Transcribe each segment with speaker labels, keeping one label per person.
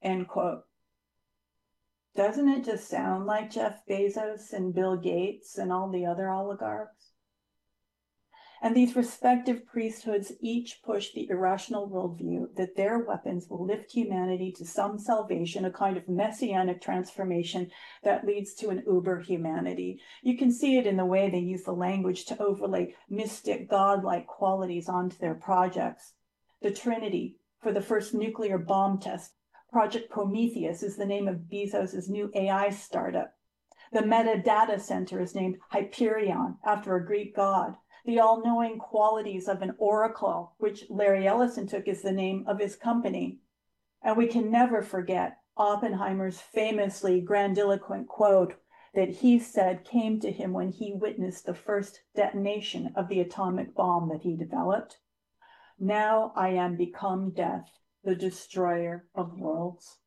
Speaker 1: end quote. Doesn't it just sound like Jeff Bezos and Bill Gates and all the other oligarchs? And these respective priesthoods each push the irrational worldview that their weapons will lift humanity to some salvation, a kind of messianic transformation that leads to an uber humanity. You can see it in the way they use the language to overlay mystic, godlike qualities onto their projects. The Trinity for the first nuclear bomb test. Project Prometheus is the name of Bezos's new AI startup. The Meta Data Center is named Hyperion, after a Greek god. The all-knowing qualities of an oracle, which Larry Ellison took as the name of his company. And we can never forget Oppenheimer's famously grandiloquent quote that he said came to him when he witnessed the first detonation of the atomic bomb that he developed. Now I am become death, the destroyer of worlds.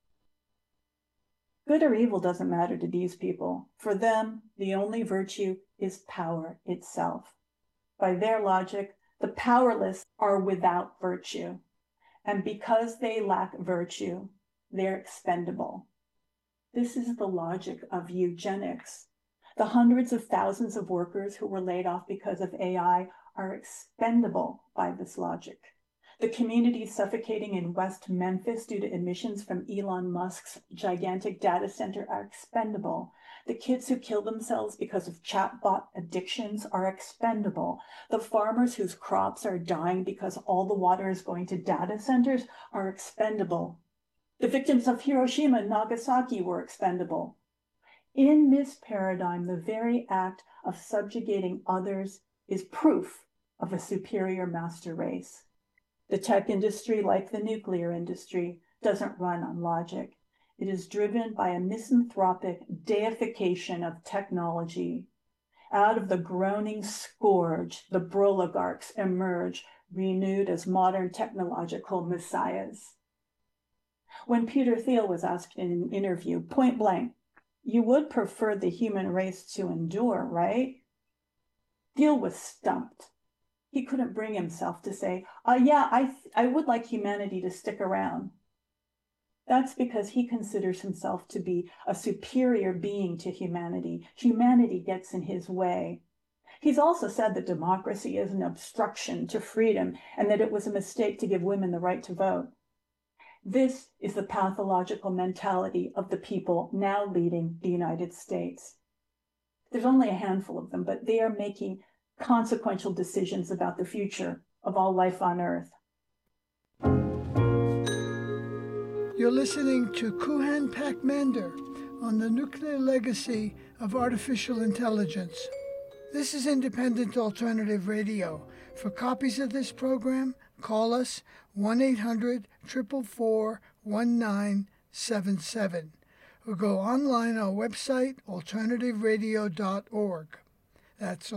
Speaker 1: Good or evil doesn't matter to these people. For them, the only virtue is power itself. By their logic, the powerless are without virtue. And because they lack virtue, they're expendable. This is the logic of eugenics. The hundreds of thousands of workers who were laid off because of AI are expendable by this logic. The communities suffocating in West Memphis due to emissions from Elon Musk's gigantic data center are expendable. The kids who kill themselves because of chatbot addictions are expendable. The farmers whose crops are dying because all the water is going to data centers are expendable. The victims of Hiroshima and Nagasaki were expendable. In this paradigm, the very act of subjugating others is proof of a superior master race. The tech industry, like the nuclear industry, doesn't run on logic. It is driven by a misanthropic deification of technology. Out of the groaning scourge, the broligarchs emerge, renewed as modern technological messiahs. When Peter Thiel was asked in an interview, point blank, "You would prefer the human race to endure, right?" Thiel was stumped. He couldn't bring himself to say, I would like humanity to stick around. That's because he considers himself to be a superior being to humanity. Humanity gets in his way. He's also said that democracy is an obstruction to freedom and that it was a mistake to give women the right to vote. This is the pathological mentality of the people now leading the United States. There's only a handful of them, but they are making consequential decisions about the future of all life on Earth.
Speaker 2: You're listening to Kuhan Pakmander on the nuclear legacy of artificial intelligence. This is Independent Alternative Radio. For copies of this program, call us 1-800-444-1977 or go online on our website, alternativeradio.org. That's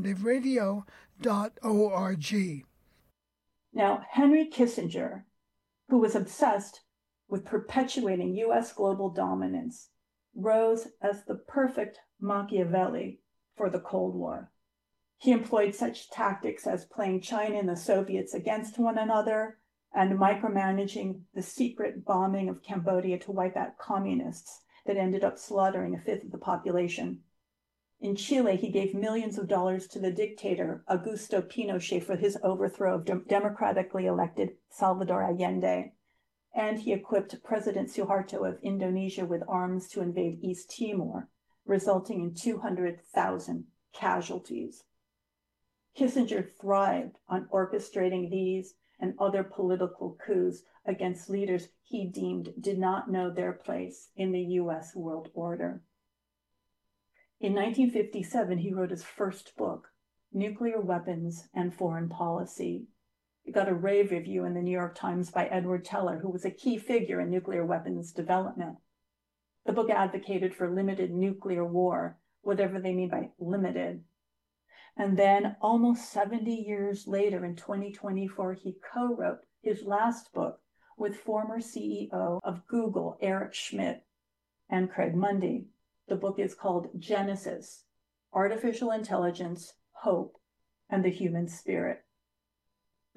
Speaker 2: alternativeradio.org.
Speaker 1: Now, Henry Kissinger, who was obsessed with perpetuating U.S. global dominance, rose as the perfect Machiavelli for the Cold War. He employed such tactics as playing China and the Soviets against one another and micromanaging the secret bombing of Cambodia to wipe out communists that ended up slaughtering a fifth of the population. In Chile, he gave millions of dollars to the dictator Augusto Pinochet for his overthrow of democratically elected Salvador Allende. And he equipped President Suharto of Indonesia with arms to invade East Timor, resulting in 200,000 casualties. Kissinger thrived on orchestrating these and other political coups against leaders he deemed did not know their place in the U.S. world order. In 1957, he wrote his first book, Nuclear Weapons and Foreign Policy. It got a rave review in the New York Times by Edward Teller, who was a key figure in nuclear weapons development. The book advocated for limited nuclear war, whatever they mean by limited. And then almost 70 years later, in 2024, he co-wrote his last book with former CEO of Google, Eric Schmidt, and Craig Mundie. The book is called Genesis, Artificial Intelligence, Hope, and the Human Spirit.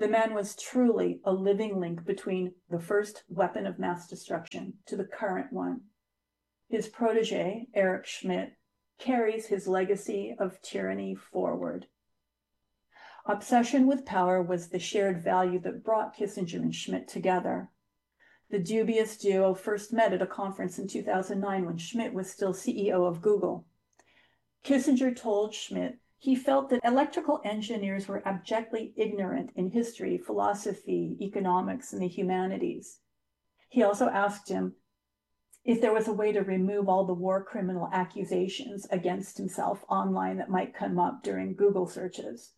Speaker 1: The man was truly a living link between the first weapon of mass destruction to the current one. His protege, Eric Schmidt, carries his legacy of tyranny forward. Obsession with power was the shared value that brought Kissinger and Schmidt together. The dubious duo first met at a conference in 2009 when Schmidt was still CEO of Google. Kissinger told Schmidt he felt that electrical engineers were abjectly ignorant in history, philosophy, economics, and the humanities. He also asked him if there was a way to remove all the war criminal accusations against himself online that might come up during Google searches.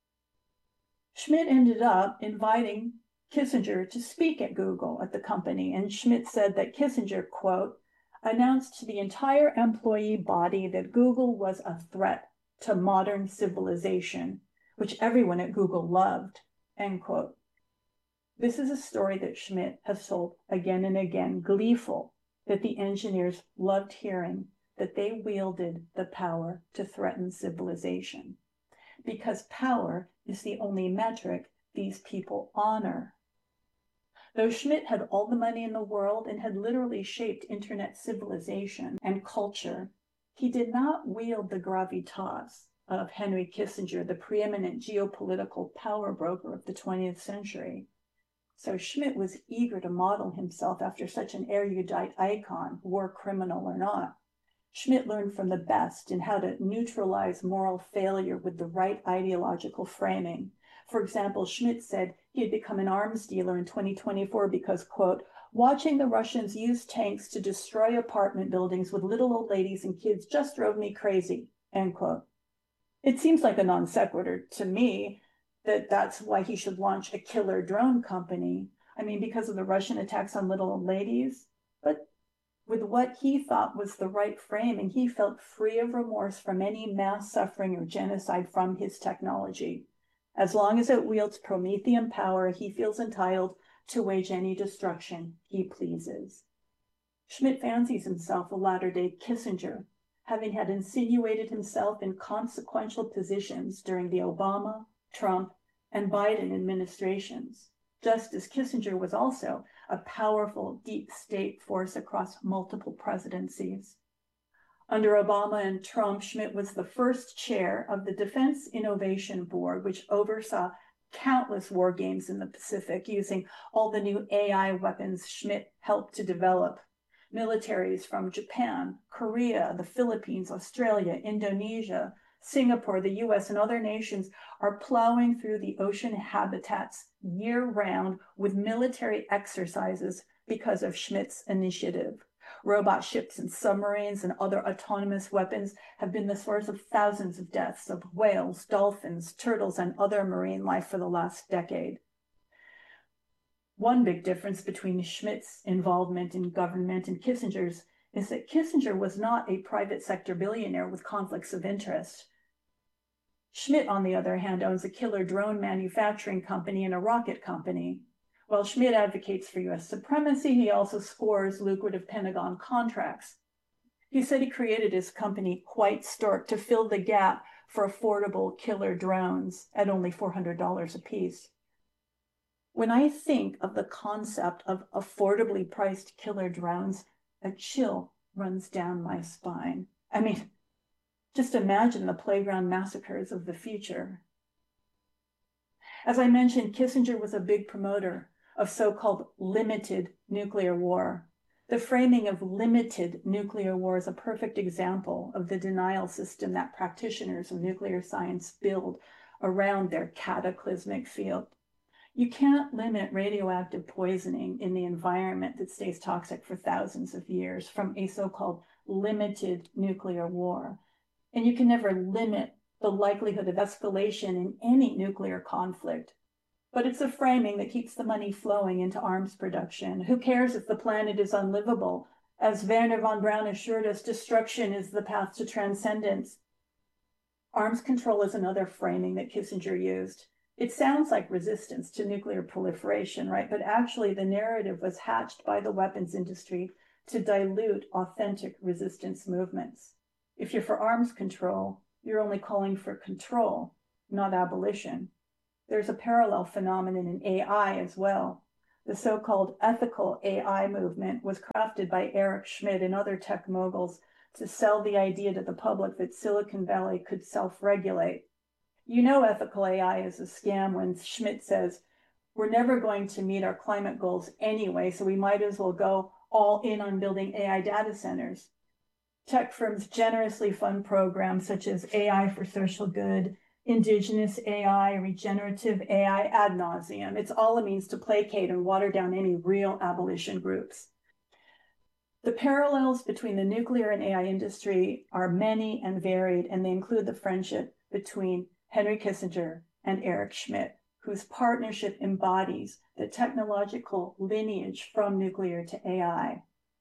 Speaker 1: Schmidt ended up inviting Kissinger to speak at Google at the company, and Schmidt said that Kissinger, quote, announced to the entire employee body that Google was a threat to modern civilization, which everyone at Google loved, end quote. This is a story that Schmidt has told again and again, gleeful that the engineers loved hearing that they wielded the power to threaten civilization, because power is the only metric these people honor. Though Schmidt had all the money in the world and had literally shaped internet civilization and culture, he did not wield the gravitas of Henry Kissinger, the preeminent geopolitical power broker of the 20th century. So Schmidt was eager to model himself after such an erudite icon, war criminal or not. Schmidt learned from the best in how to neutralize moral failure with the right ideological framing. For example, Schmidt said he had become an arms dealer in 2024 because, quote, watching the Russians use tanks to destroy apartment buildings with little old ladies and kids just drove me crazy, end quote. It seems like a non sequitur to me that that's why he should launch a killer drone company. I mean, because of the Russian attacks on little old ladies, but with what he thought was the right framing, he felt free of remorse from any mass suffering or genocide from his technology. As long as it wields Promethean power, he feels entitled to wage any destruction he pleases. Schmidt fancies himself a latter-day Kissinger, having had insinuated himself in consequential positions during the Obama, Trump, and Biden administrations, just as Kissinger was also a powerful deep state force across multiple presidencies. Under Obama and Trump, Schmidt was the first chair of the Defense Innovation Board, which oversaw countless war games in the Pacific using all the new AI weapons Schmidt helped to develop. Militaries from Japan, Korea, the Philippines, Australia, Indonesia, Singapore, the US, and other nations are plowing through the ocean habitats year-round with military exercises because of Schmidt's initiative. Robot ships and submarines and other autonomous weapons have been the source of thousands of deaths of whales, dolphins, turtles, and other marine life for the last decade. One big difference between Schmidt's involvement in government and Kissinger's is that Kissinger was not a private sector billionaire with conflicts of interest. Schmidt, on the other hand, owns a killer drone manufacturing company and a rocket company. While Schmidt advocates for US supremacy, he also scores lucrative Pentagon contracts. He said he created his company, White Stork, to fill the gap for affordable killer drones at only $400 a piece. When I think of the concept of affordably priced killer drones, a chill runs down my spine. I mean, just imagine the playground massacres of the future. As I mentioned, Kissinger was a big promoter of so-called limited nuclear war. The framing of limited nuclear war is a perfect example of the denial system that practitioners of nuclear science build around their cataclysmic field. You can't limit radioactive poisoning in the environment that stays toxic for thousands of years from a so-called limited nuclear war. And you can never limit the likelihood of escalation in any nuclear conflict. But it's a framing that keeps the money flowing into arms production. Who cares if the planet is unlivable? As Wernher von Braun assured us, destruction is the path to transcendence. Arms control is another framing that Kissinger used. It sounds like resistance to nuclear proliferation, right? But actually the narrative was hatched by the weapons industry to dilute authentic resistance movements. If you're for arms control, you're only calling for control, not abolition. There's a parallel phenomenon in AI as well. The so-called ethical AI movement was crafted by Eric Schmidt and other tech moguls to sell the idea to the public that Silicon Valley could self-regulate. You know ethical AI is a scam when Schmidt says, we're never going to meet our climate goals anyway, so we might as well go all in on building AI data centers. Tech firms generously fund programs such as AI for social good, indigenous AI, regenerative AI ad nauseum. It's all a means to placate and water down any real abolition groups. The parallels between the nuclear and AI industry are many and varied, and they include the friendship between Henry Kissinger and Eric Schmidt, whose partnership embodies the technological lineage from nuclear to AI.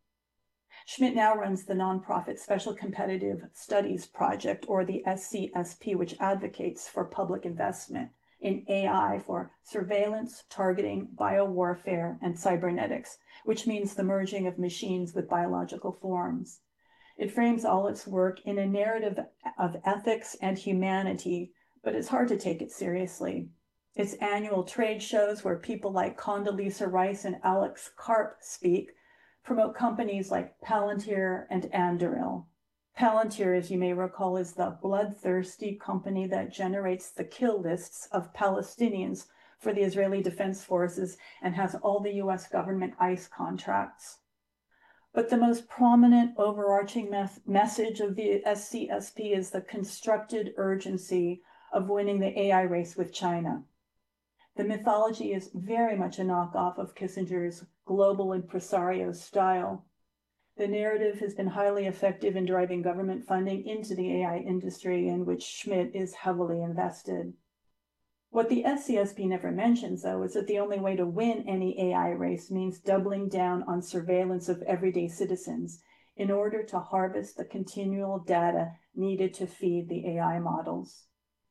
Speaker 1: Schmidt now runs the nonprofit Special Competitive Studies Project, or the SCSP, which advocates for public investment in AI for surveillance, targeting, biowarfare, and cybernetics, which means the merging of machines with biological forms. It frames all its work in a narrative of ethics and humanity, but it's hard to take it seriously. Its annual trade shows, where people like Condoleezza Rice and Alex Karp speak, promote companies like Palantir and Anduril. Palantir, as you may recall, is the bloodthirsty company that generates the kill lists of Palestinians for the Israeli Defense Forces and has all the US government ICE contracts. But the most prominent overarching message of the SCSP is the constructed urgency of winning the AI race with China. The mythology is very much a knockoff of Kissinger's global impresario style. The narrative has been highly effective in driving government funding into the AI industry, in which Schmidt is heavily invested. What the SCSP never mentions, though, is that the only way to win any AI race means doubling down on surveillance of everyday citizens in order to harvest the continual data needed to feed the AI models.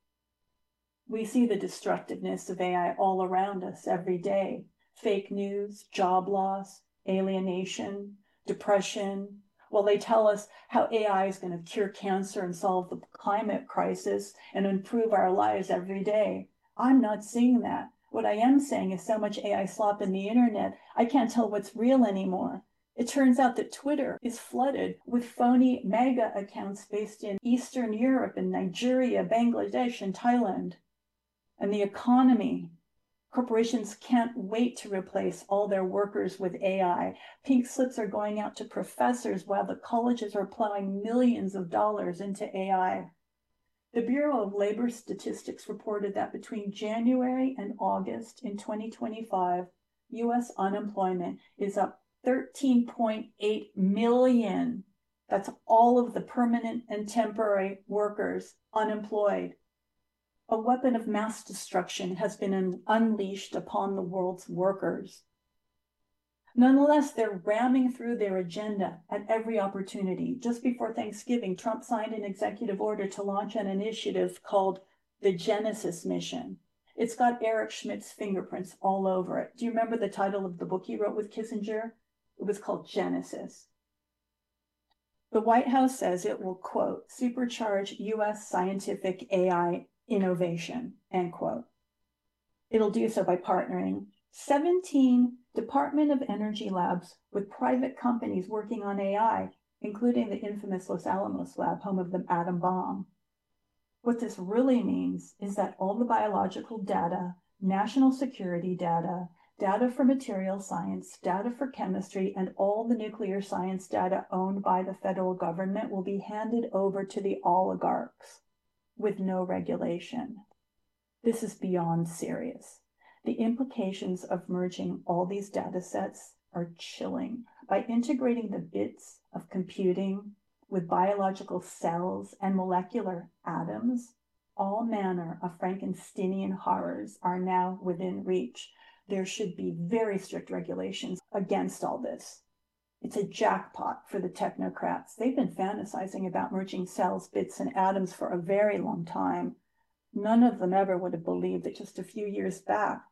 Speaker 1: We see the destructiveness of AI all around us every day. Fake news, job loss, alienation, depression. While they tell us how AI is going to cure cancer and solve the climate crisis and improve our lives every day, I'm not seeing that. What I am saying is so much AI slop in the internet, I can't tell what's real anymore. It turns out that Twitter is flooded with phony mega accounts based in Eastern Europe and Nigeria, Bangladesh, and Thailand. And the economy. Corporations can't wait to replace all their workers with AI. Pink slips are going out to professors while the colleges are plowing millions of dollars into AI. The Bureau of Labor Statistics reported that between January and August in 2025, US unemployment is up 13.8 million. That's all of the permanent and temporary workers unemployed. A weapon of mass destruction has been unleashed upon the world's workers. Nonetheless, they're ramming through their agenda at every opportunity. Just before Thanksgiving, Trump signed an executive order to launch an initiative called the Genesis Mission. It's got Eric Schmidt's fingerprints all over it. Do you remember the title of the book he wrote with Kissinger? It was called Genesis. The White House says it will, quote, supercharge US scientific AI innovation, end quote. It'll do so by partnering 17 Department of Energy labs with private companies working on AI, including the infamous Los Alamos lab, home of the atom bomb. What this really means is that all the biological data, national security data, data for material science, data for chemistry, and all the nuclear science data owned by the federal government will be handed over to the oligarchs with no regulation. This is beyond serious. The implications of merging all these data sets are chilling. By integrating the bits of computing with biological cells and molecular atoms, all manner of Frankensteinian horrors are now within reach. There should be very strict regulations against all this. It's a jackpot for the technocrats. They've been fantasizing about merging cells, bits, and atoms for a very long time. None of them ever would have believed that just a few years back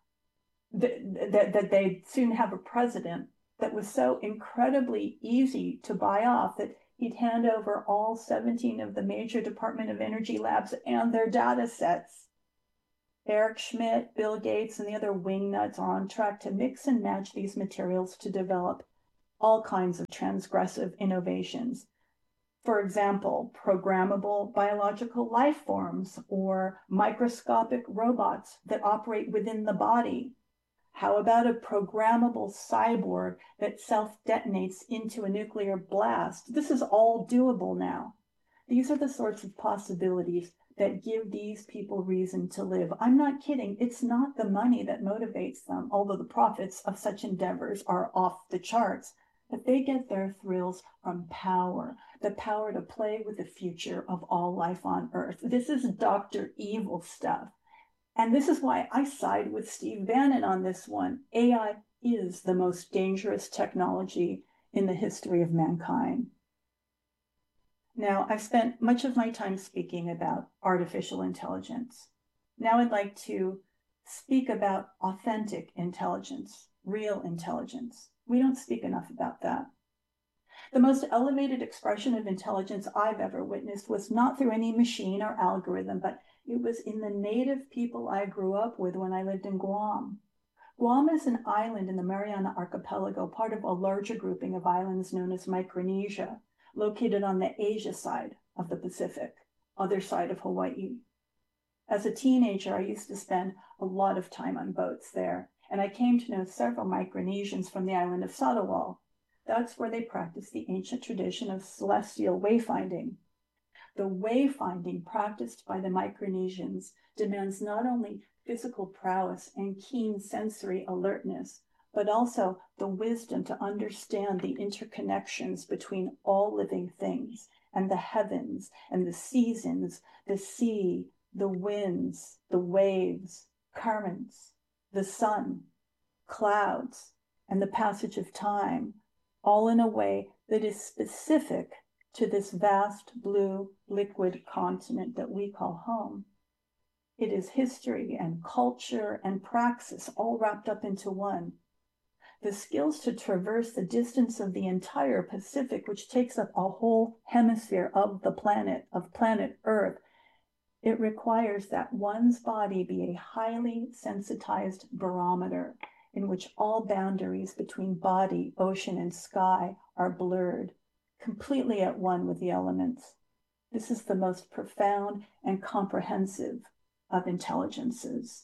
Speaker 1: that they'd soon have a president that was so incredibly easy to buy off that he'd hand over all 17 of the major Department of Energy labs and their data sets. Eric Schmidt, Bill Gates, and the other wingnuts are on track to mix and match these materials to develop all kinds of transgressive innovations. For example, programmable biological life forms or microscopic robots that operate within the body. How about a programmable cyborg that self-detonates into a nuclear blast? This is all doable now. These are the sorts of possibilities that give these people reason to live. I'm not kidding. It's not the money that motivates them, although the profits of such endeavors are off the charts. But they get their thrills from power, the power to play with the future of all life on Earth. This is Dr. Evil stuff. And this is why I side with Steve Bannon on this one. AI is the most dangerous technology in the history of mankind. Now, I've spent much of my time speaking about artificial intelligence. Now I'd like to speak about authentic intelligence, real intelligence. We don't speak enough about that. The most elevated expression of intelligence I've ever witnessed was not through any machine or algorithm, but it was in the native people I grew up with when I lived in Guam. Guam is an island in the Mariana Archipelago, part of a larger grouping of islands known as Micronesia, located on the Asia side of the Pacific, other side of Hawaii. As a teenager, I used to spend a lot of time on boats there, and I came to know several Micronesians from the island of Sadawal. That's where they practiced the ancient tradition of celestial wayfinding. The wayfinding practiced by the Micronesians demands not only physical prowess and keen sensory alertness, but also the wisdom to understand the interconnections between all living things and the heavens and the seasons, the sea, the winds, the waves, currents, the sun, clouds, and the passage of time, all in a way that is specific to this vast blue liquid continent that we call home. It is history and culture and praxis all wrapped up into one. The skills to traverse the distance of the entire Pacific, which takes up a whole hemisphere of the planet, of planet Earth, it requires that one's body be a highly sensitized barometer in which all boundaries between body, ocean, and sky are blurred, completely at one with the elements. This is the most profound and comprehensive of intelligences.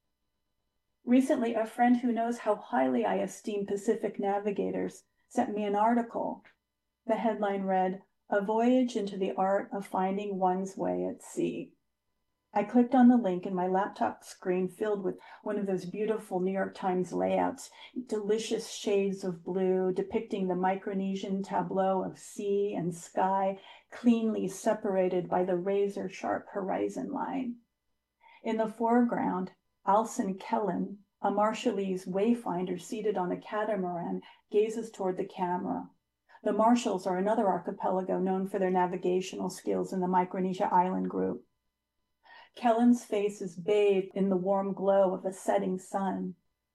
Speaker 1: Recently, a friend who knows how highly I esteem Pacific navigators sent me an article. The headline read, "A Voyage into the Art of Finding One's Way at Sea." I clicked on the link and my laptop screen filled with one of those beautiful New York Times layouts, delicious shades of blue depicting the Micronesian tableau of sea and sky, cleanly separated by the razor-sharp horizon line. In the foreground, Alson Kellen, a Marshallese wayfinder seated on a catamaran, gazes toward the camera. The Marshalls are another archipelago known for their navigational skills in the Micronesia Island group. Kellen's face is bathed in the warm glow of a setting sun.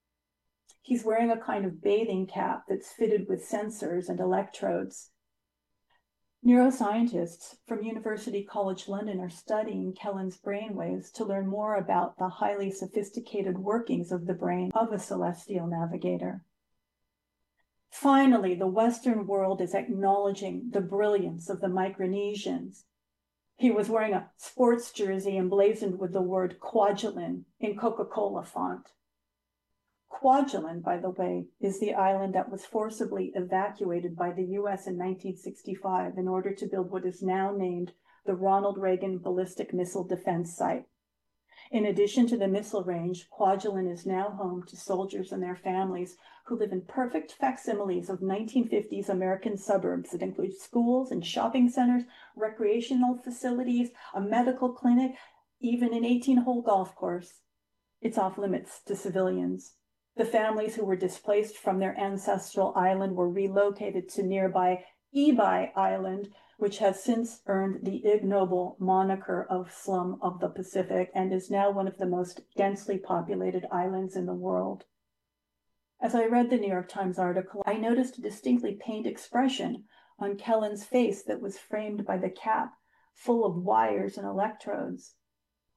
Speaker 1: He's wearing a kind of bathing cap that's fitted with sensors and electrodes. Neuroscientists from University College London are studying Kellen's brainwaves to learn more about the highly sophisticated workings of the brain of a celestial navigator. Finally, the Western world is acknowledging the brilliance of the Micronesians. He was wearing a sports jersey emblazoned with the word Kwajalein in Coca-Cola font. Kwajalein, by the way, is the island that was forcibly evacuated by the US in 1965 in order to build what is now named the Ronald Reagan Ballistic Missile Defense Site. In addition to the missile range, Kwajalein is now home to soldiers and their families who live in perfect facsimiles of 1950s American suburbs that include schools and shopping centers, recreational facilities, a medical clinic, even an 18-hole golf course. It's off limits to civilians. The families who were displaced from their ancestral island were relocated to nearby Ebi Island, which has since earned the ignoble moniker of Slum of the Pacific and is now one of the most densely populated islands in the world. As I read the New York Times article, I noticed a distinctly pained expression on Kellen's face that was framed by the cap, full of wires and electrodes.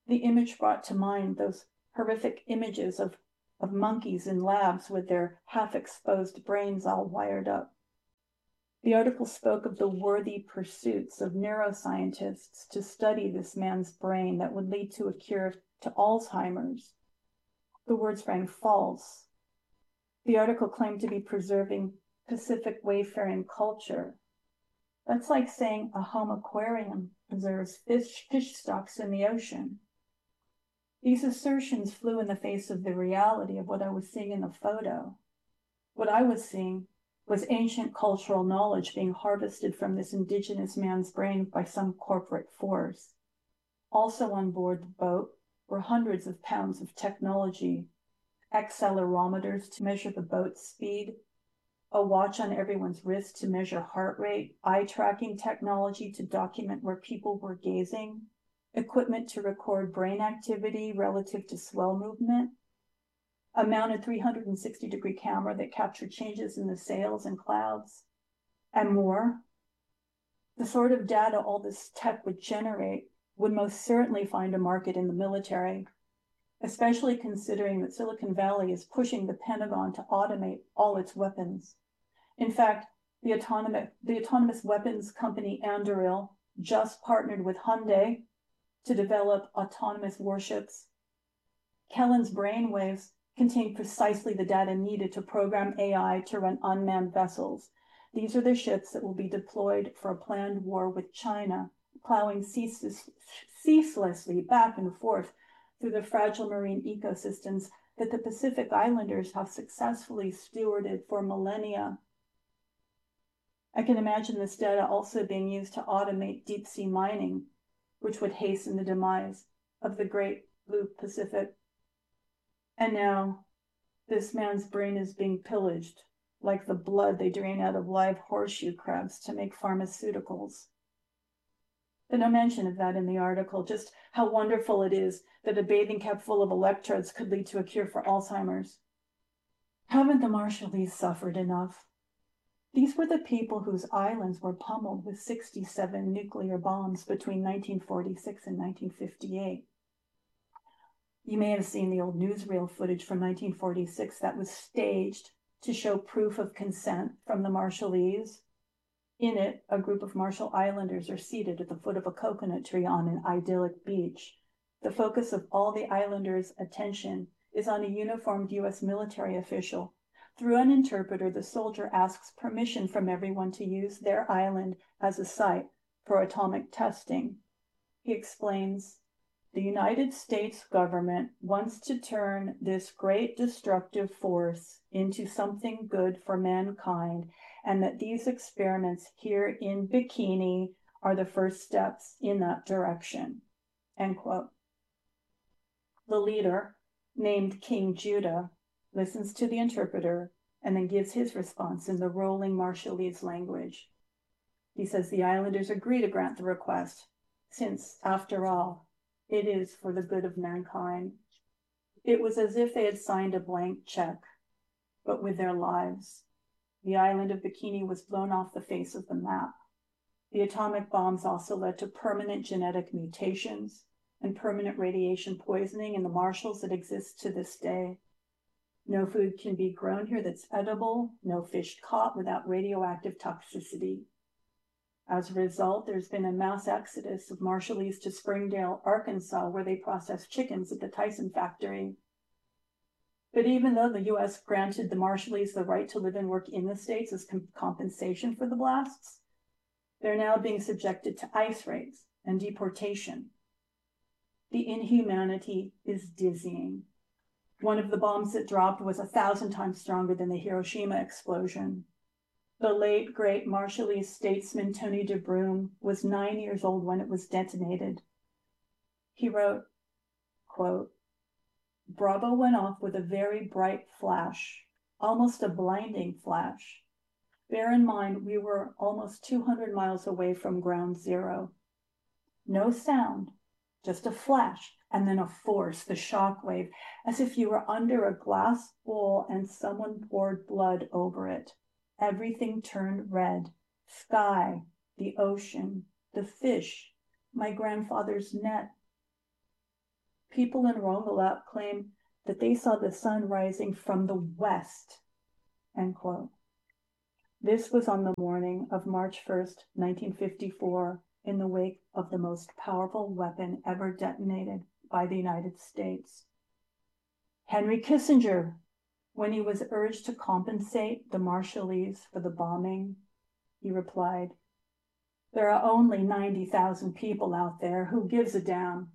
Speaker 1: The image brought to mind those horrific images of monkeys in labs with their half-exposed brains all wired up. The article spoke of the worthy pursuits of neuroscientists to study this man's brain that would lead to a cure to Alzheimer's. The words rang false. The article claimed to be preserving Pacific wayfaring culture. That's like saying a home aquarium preserves fish stocks in the ocean. These assertions flew in the face of the reality of what I was seeing in the photo. What I was seeing was ancient cultural knowledge being harvested from this indigenous man's brain by some corporate force. Also on board the boat were hundreds of pounds of technology, accelerometers to measure the boat's speed, a watch on everyone's wrist to measure heart rate, eye tracking technology to document where people were gazing, equipment to record brain activity relative to swell movement, a mounted 360-degree camera that captured changes in the sails and clouds, and more. The sort of data all this tech would generate would most certainly find a market in the military, especially considering that Silicon Valley is pushing the Pentagon to automate all its weapons. In fact, the autonomous weapons company Anduril just partnered with Hyundai to develop autonomous warships. Kellen's brainwaves contain precisely the data needed to program AI to run unmanned vessels. These are the ships that will be deployed for a planned war with China, plowing ceaselessly back and forth through the fragile marine ecosystems that the Pacific Islanders have successfully stewarded for millennia. I can imagine this data also being used to automate deep-sea mining, which would hasten the demise of the Great Blue Pacific. And now, this man's brain is being pillaged, like the blood they drain out of live horseshoe crabs to make pharmaceuticals. But no mention of that in the article, just how wonderful it is that a bathing cap full of electrodes could lead to a cure for Alzheimer's. Haven't the Marshallese suffered enough? These were the people whose islands were pummeled with 67 nuclear bombs between 1946 and 1958. You may have seen the old newsreel footage from 1946 that was staged to show proof of consent from the Marshallese. In it, a group of Marshall Islanders are seated at the foot of a coconut tree on an idyllic beach. The focus of all the Islanders' attention is on a uniformed U.S. military official. Through an interpreter, the soldier asks permission from everyone to use their island as a site for atomic testing. He explains, the United States government wants to turn this great destructive force into something good for mankind, and that these experiments here in Bikini are the first steps in that direction. End quote. The leader, named King Judah, listens to the interpreter, and then gives his response in the rolling Marshallese language. He says the Islanders agree to grant the request, since, after all, it is for the good of mankind. It was as if they had signed a blank check, but with their lives. The island of Bikini was blown off the face of the map. The atomic bombs also led to permanent genetic mutations and permanent radiation poisoning in the Marshalls that exists to this day. No food can be grown here that's edible, no fish caught without radioactive toxicity. As a result, there's been a mass exodus of Marshallese to Springdale, Arkansas, where they process chickens at the Tyson factory. But even though the U.S. granted the Marshallese the right to live and work in the States as compensation for the blasts, they're now being subjected to ice raids and deportation. The inhumanity is dizzying. One of the bombs that dropped was 1,000 times stronger than the Hiroshima explosion. The late, great Marshallese statesman Tony DeBruym was 9 years old when it was detonated. He wrote, quote, Bravo went off with a very bright flash, almost a blinding flash. Bear in mind, we were almost 200 miles away from ground zero. No sound, just a flash, and then a force, the shock wave, as if you were under a glass bowl and someone poured blood over it. Everything turned red. Sky, the ocean, the fish, my grandfather's net. People in Rongelap claim that they saw the sun rising from the west, end quote. This was on the morning of March 1st, 1954, in the wake of the most powerful weapon ever detonated by the United States. Henry Kissinger, when he was urged to compensate the Marshallese for the bombing, he replied, "There are only 90,000 people out there. Who gives a damn?"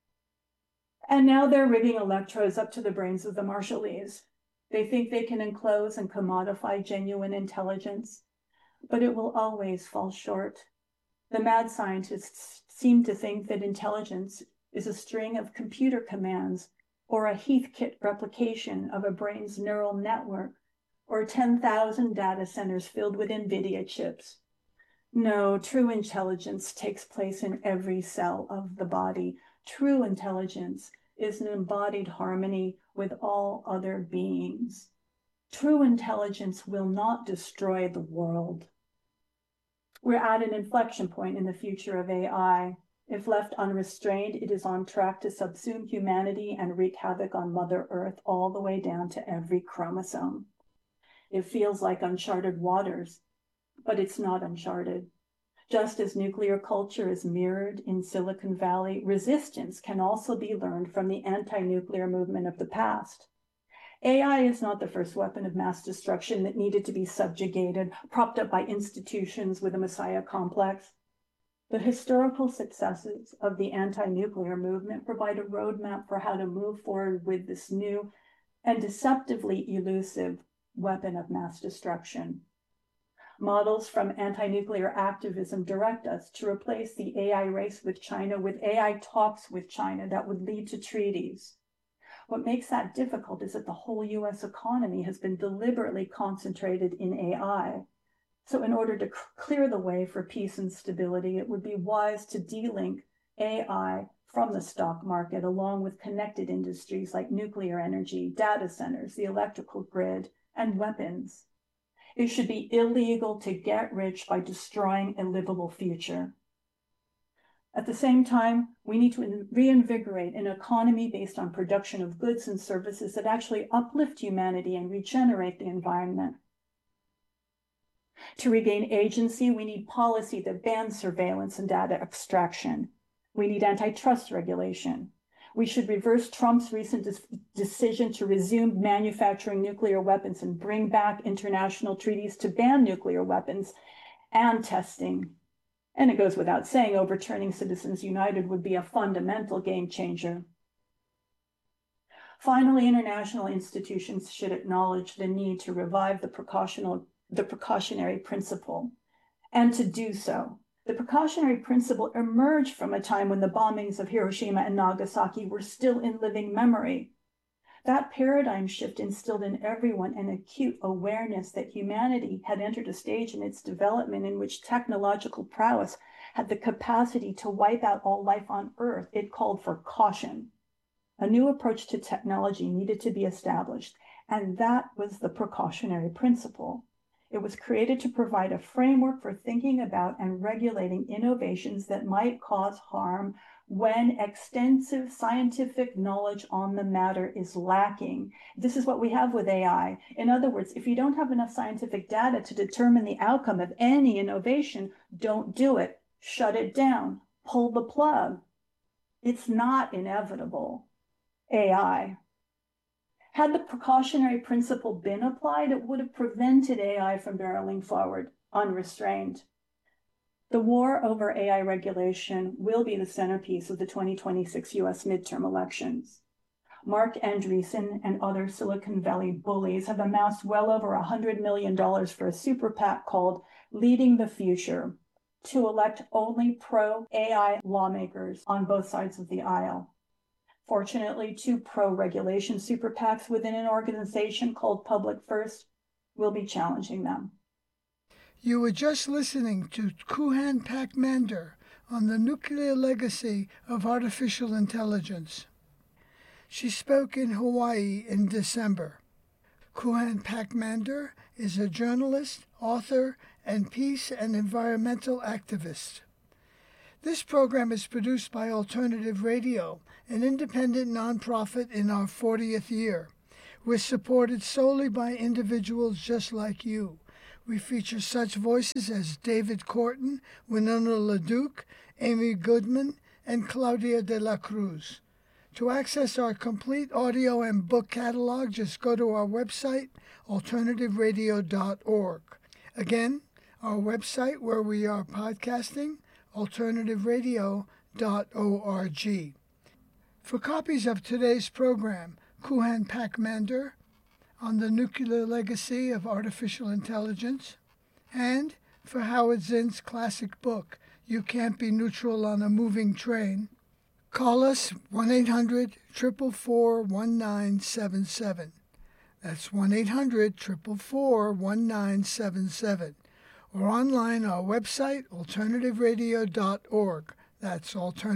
Speaker 1: And now they're rigging electrodes up to the brains of the Marshallese. They think they can enclose and commodify genuine intelligence, but it will always fall short. The mad scientists seem to think that intelligence is a string of computer commands or a Heathkit replication of a brain's neural network or 10,000 data centers filled with NVIDIA chips. No, true intelligence takes place in every cell of the body. True intelligence is an embodied harmony with all other beings. True intelligence will not destroy the world. We're at an inflection point in the future of AI. If left unrestrained, it is on track to subsume humanity and wreak havoc on Mother Earth all the way down to every chromosome. It feels like uncharted waters, but it's not uncharted. Just as nuclear culture is mirrored in Silicon Valley, resistance can also be learned from the anti-nuclear movement of the past. AI is not the first weapon of mass destruction that needed to be subjugated, propped up by institutions with a messiah complex. The historical successes of the anti-nuclear movement provide a roadmap for how to move forward with this new and deceptively elusive weapon of mass destruction. Models from anti-nuclear activism direct us to replace the AI race with China with AI talks with China that would lead to treaties. What makes that difficult is that the whole US economy has been deliberately concentrated in AI. So in order to clear the way for peace and stability, it would be wise to de-link AI from the stock market, along with connected industries like nuclear energy, data centers, the electrical grid, and weapons. It should be illegal to get rich by destroying a livable future. At the same time, we need to reinvigorate an economy based on production of goods and services that actually uplift humanity and regenerate the environment. To regain agency, we need policy that bans surveillance and data extraction. We need antitrust regulation. We should reverse Trump's recent decision to resume manufacturing nuclear weapons and bring back international treaties to ban nuclear weapons and testing. And it goes without saying, overturning Citizens United would be a fundamental game changer. Finally, international institutions should acknowledge the need to revive the precautionary principle. And to do so, the precautionary principle emerged from a time when the bombings of Hiroshima and Nagasaki were still in living memory. That paradigm shift instilled in everyone an acute awareness that humanity had entered a stage in its development in which technological prowess had the capacity to wipe out all life on Earth. It called for caution. A new approach to technology needed to be established, and that was the precautionary principle. It was created to provide a framework for thinking about and regulating innovations that might cause harm when extensive scientific knowledge on the matter is lacking. This is what we have with AI. In other words, if you don't have enough scientific data to determine the outcome of any innovation, don't do it. Shut it down. Pull the plug. It's not inevitable. AI. Had the precautionary principle been applied, it would have prevented AI from barreling forward unrestrained. The war over AI regulation will be the centerpiece of the 2026 US midterm elections. Mark Andreessen and other Silicon Valley bullies have amassed well over $100 million for a super PAC called Leading the Future to elect only pro-AI lawmakers on both sides of the aisle. Fortunately, two pro-regulation super PACs within an organization called Public First will be challenging them.
Speaker 2: You were just listening to Kuhan Pakmander on the nuclear legacy of artificial intelligence. She spoke in Hawaii in December. Kuhan Pakmander is a journalist, author, and peace and environmental activist. This program is produced by Alternative Radio, an independent nonprofit in our 40th year. We're supported solely by individuals just like you. We feature such voices as David Corton, Winona LaDuke, Amy Goodman, and Claudia de la Cruz. To access our complete audio and book catalog, just go to our website, alternativeradio.org. Again, our website where we are podcasting, alternativeradio.org. For copies of today's program, Kuhan Pakmander, on the nuclear legacy of artificial intelligence, and for Howard Zinn's classic book, You Can't Be Neutral on a Moving Train, call us 1-800-444-1977. That's 1-800-444-1977. Or online our website, alternativeradio.org. That's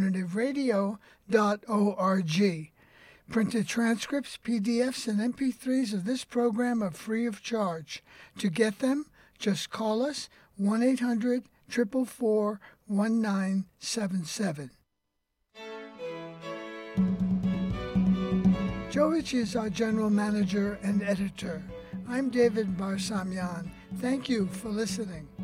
Speaker 2: alternativeradio.org. Printed transcripts, PDFs, and MP3s of this program are free of charge. To get them, just call us 1-800-444-1977. Joe Ritchie is our general manager and editor. I'm David Barsamian. Thank you for listening.